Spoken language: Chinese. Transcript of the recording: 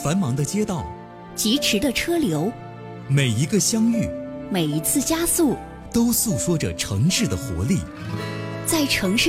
繁忙的街道， 疾驰的车流， 每一个相遇， 每一次加速， 都诉说着城市的活力。 在城市